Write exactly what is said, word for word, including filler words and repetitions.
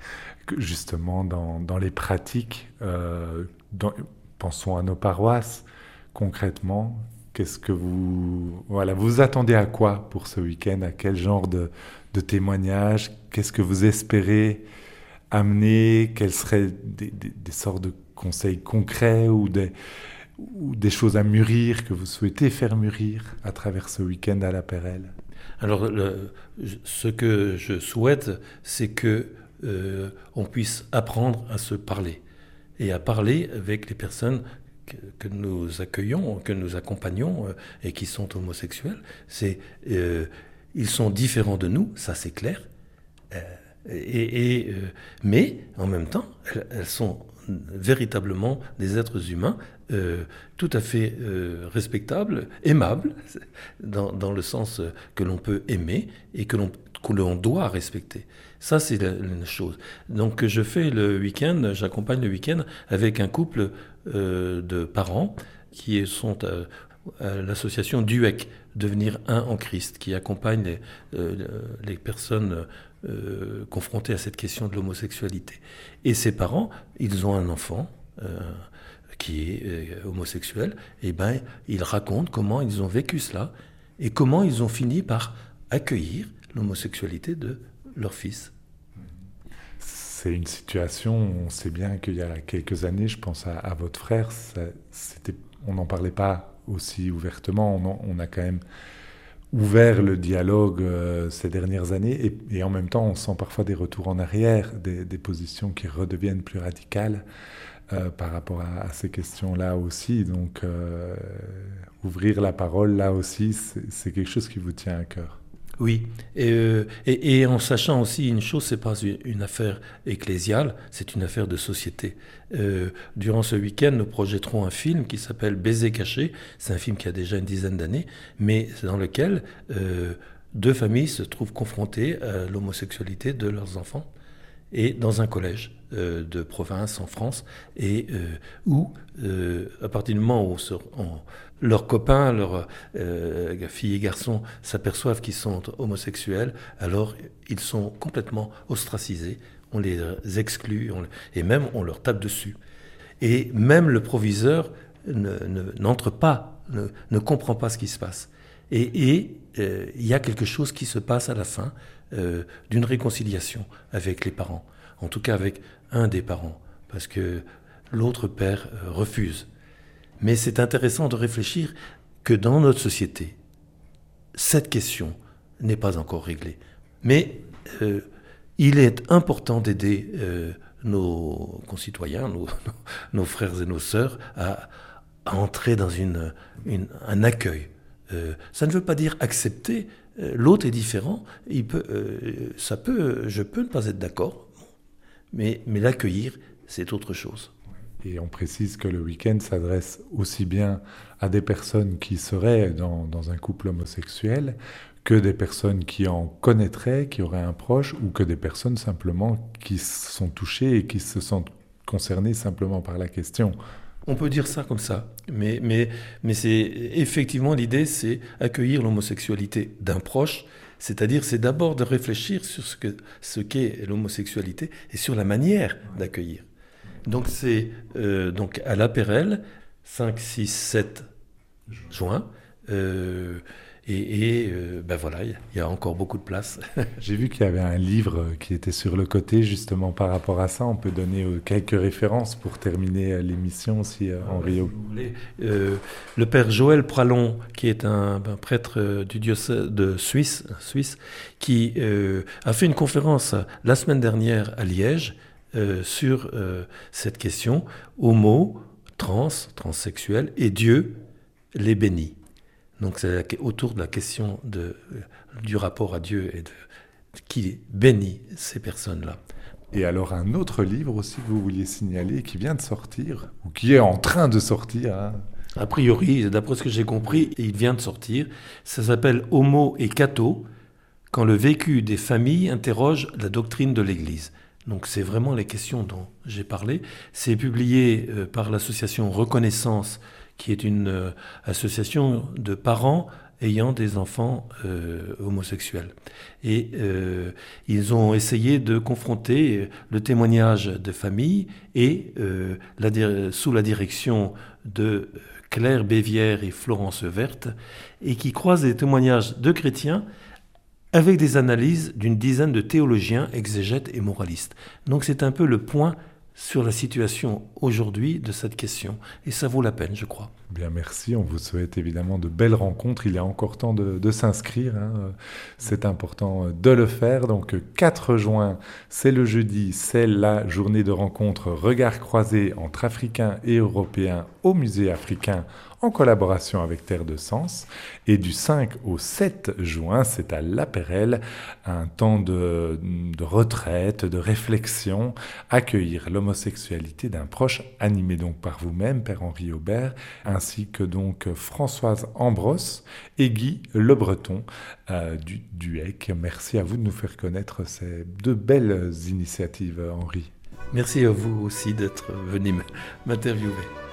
que justement dans, dans les pratiques, euh, dans- pensons à nos paroisses, concrètement, qu'est-ce que vous, voilà, vous attendez à quoi pour ce week-end? À quel genre de, de témoignages? Qu'est-ce que vous espérez amener? Quels seraient des, des- des sortes de conseils concrets ou des, ou des choses à mûrir que vous souhaitez faire mûrir à travers ce week-end à la Pérelle? Alors, le- ce que je souhaite, c'est que euh, on puisse apprendre à se parler et à parler avec les personnes que, que nous accueillons, que nous accompagnons euh, et qui sont homosexuels. C'est, euh, ils sont différents de nous, ça c'est clair. Euh, et, et, euh, mais en même temps, elles, elles sont véritablement des êtres humains euh, tout à fait euh, respectables, aimables, dans, dans le sens que l'on peut aimer et que l'on, que l'on doit respecter. Ça, c'est la, la chose. Donc, je fais le week-end, j'accompagne le week-end avec un couple euh, de parents qui sont à, à l'association D U E C, Devenir un en Christ, qui accompagne les, euh, les personnes euh, confrontées à cette question de l'homosexualité. Et ces parents, ils ont un enfant euh, qui est euh, homosexuel, et ben ils racontent comment ils ont vécu cela et comment ils ont fini par accueillir l'homosexualité de leur fils. C'est une situation, on sait bien qu'il y a quelques années, je pense à, à votre frère, ça, c'était, on n'en parlait pas aussi ouvertement, on, en- on a quand même ouvert le dialogue euh, ces dernières années et, et en même temps on sent parfois des retours en arrière, des, des positions qui redeviennent plus radicales euh, par rapport à, à ces questions-là aussi. Donc euh, ouvrir la parole là aussi, c'est, c'est quelque chose qui vous tient à cœur. Oui, et, euh, et, et en sachant aussi une chose, c'est pas une, une affaire ecclésiale, c'est une affaire de société. Euh, durant ce week-end, nous projetterons un film qui s'appelle Baiser caché. C'est un film qui a déjà une dizaine d'années, mais dans lequel euh, deux familles se trouvent confrontées à l'homosexualité de leurs enfants et dans un collège euh, de province en France, et euh, où, euh, à partir du moment où on se- on- leurs copains, leurs euh, filles et garçons s'aperçoivent qu'ils sont homosexuels, alors ils sont complètement ostracisés, on les exclut, on- et même on leur tape dessus. Et même le proviseur ne- ne- n'entre pas, ne, ne comprend pas ce qui se passe. Et et, euh, il y a quelque chose qui se passe à la fin euh, d'une réconciliation avec les parents, en tout cas avec un des parents, parce que l'autre père euh, refuse. Mais c'est intéressant de réfléchir que dans notre société, cette question n'est pas encore réglée. Mais euh, il est important d'aider euh, nos concitoyens, nos, nos frères et nos sœurs à, à entrer dans une, une- un accueil. Euh, ça ne veut pas dire accepter. Euh, l'autre est différent. Il peut, euh, ça peut, je peux ne pas être d'accord, mais, mais l'accueillir, c'est autre chose. Et on précise que le week-end s'adresse aussi bien à des personnes qui seraient dans, dans un couple homosexuel que des personnes qui en connaîtraient, qui auraient un proche, ou que des personnes simplement qui sont touchées et qui se sentent concernées simplement par la question. On peut dire ça comme ça, mais, mais, mais c'est effectivement l'idée, c'est accueillir l'homosexualité d'un proche, c'est-à-dire c'est d'abord de réfléchir sur ce que, ce qu'est l'homosexualité et sur la manière d'accueillir. Donc c'est euh, donc à La Pérelle, cinq, six, sept juin, euh, et, et, euh, ben voilà, il y a encore beaucoup de place. J'ai vu qu'il y avait un livre qui était sur le côté justement par rapport à ça. On peut donner euh, quelques références pour terminer euh, l'émission si euh, Ah bah, si Henri. vous voulez. Euh, le père Joël Pralon, qui est un, un prêtre euh, du diocèse de Suisse, Suisse qui euh, a fait une conférence euh, la semaine dernière à Liège euh, sur euh, cette question, homo, trans, transsexuel, et Dieu les bénit. Donc c'est la- autour de la question de, euh, du rapport à Dieu et de qui bénit ces personnes-là. Et alors un autre livre aussi que vous vouliez signaler qui vient de sortir, ou qui est en train de sortir, hein. A priori, d'après ce que j'ai compris, il vient de sortir. Ça s'appelle Homo et Catho, quand le vécu des familles interroge la doctrine de l'Église. Donc c'est vraiment les questions dont j'ai parlé. C'est publié euh, par l'association Reconnaissance, qui est une euh, association de parents ayant des enfants euh, homosexuels. Et euh, ils ont essayé de confronter le témoignage de famille et, euh, la, sous la direction de Claire Bévière et Florence Verte, et qui croisent des témoignages de chrétiens avec des analyses d'une dizaine de théologiens, exégètes et moralistes. Donc c'est un peu le point sur la situation aujourd'hui de cette question. Et ça vaut la peine, je crois. Bien, merci. On vous souhaite évidemment de belles rencontres. Il est encore temps de, de s'inscrire. Hein. C'est important de le faire. Donc, quatre juin, c'est le jeudi, c'est la journée de rencontre Regards croisés entre Africains et Européens au Musée africain en collaboration avec Terre de Sens. Et du cinq au sept juin, c'est à La Perelle, un temps de, de retraite, de réflexion, accueillir l'homosexualité d'un proche, animé donc par vous-même, Père Henri Aubert, ainsi que donc Françoise Ambrosse et Guy Le Breton euh, du DUEC. Merci à vous de nous faire connaître ces deux belles initiatives, Henri. Merci à vous aussi d'être venu m'interviewer.